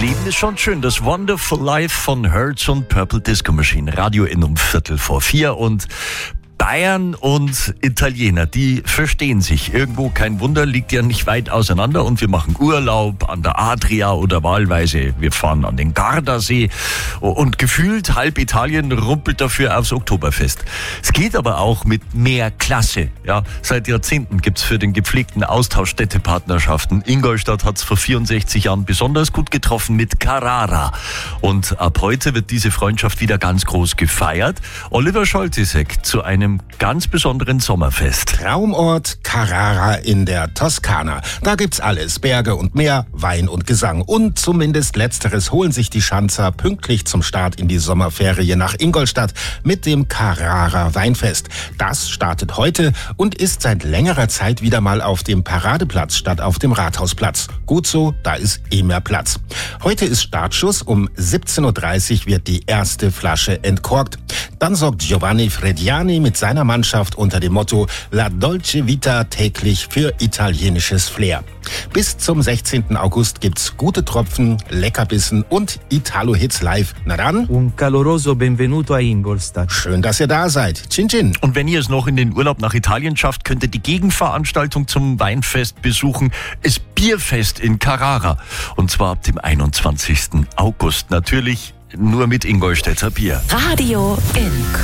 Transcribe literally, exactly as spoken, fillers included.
Leben ist schon schön. Das Wonderful Life von Hertz und Purple Disco Machine. Radio in um Viertel vor vier und Bayern und Italiener, die verstehen sich. Irgendwo, kein Wunder, liegt ja nicht weit auseinander und wir machen Urlaub an der Adria oder wahlweise wir fahren an den Gardasee und gefühlt halb Italien rumpelt dafür aufs Oktoberfest. Es geht aber auch mit mehr Klasse. Ja, seit Jahrzehnten gibt's für den gepflegten Austausch Städtepartnerschaften. Ingolstadt hat's vor vierundsechzig Jahren besonders gut getroffen mit Carrara. Und ab heute wird diese Freundschaft wieder ganz groß gefeiert. Oliver Scholtisek zu einem ganz besonderen Sommerfest. Traumort Carrara in der Toskana. Da gibt's alles. Berge und Meer, Wein und Gesang. Und zumindest letzteres holen sich die Schanzer pünktlich zum Start in die Sommerferien nach Ingolstadt mit dem Carrara Weinfest. Das startet heute und ist seit längerer Zeit wieder mal auf dem Paradeplatz statt auf dem Rathausplatz. Gut so, da ist eh mehr Platz. Heute ist Startschuss. Um siebzehn Uhr dreißig wird die erste Flasche entkorkt. Dann sorgt Giovanni Frediani mit seiner Mannschaft unter dem Motto La Dolce Vita täglich für italienisches Flair. Bis zum sechzehnten August gibt's gute Tropfen, Leckerbissen und Italo-Hits live. Na dann, un caloroso benvenuto a Ingolstadt. Schön, dass ihr da seid. Cin Cin. Und wenn ihr es noch in den Urlaub nach Italien schafft, könnt ihr die Gegenveranstaltung zum Weinfest besuchen. Es Bierfest in Carrara. Und zwar ab dem einundzwanzigsten August. Natürlich nur mit Ingolstädter Bier. Radio in